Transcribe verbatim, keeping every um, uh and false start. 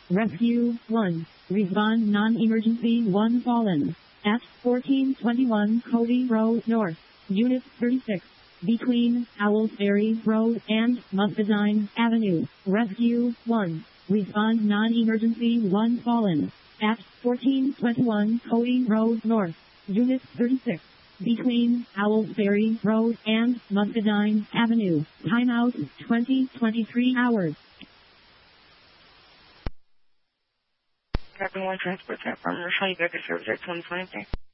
Rescue one. Respond non-emergency one fallen. At fourteen twenty-one Cody Road North. Unit thirty-six. Between Owls Ferry Road and Montdesign Avenue. Rescue one. Respond non-emergency one fallen. At fourteen twenty-one Cody Road North. Unit thirty-six. Between Owls Ferry Road and Montdesign Avenue. Timeout twenty twenty-three hours. Captain One Transport Platform, Rochelle, you got the service at twenty twenty-three.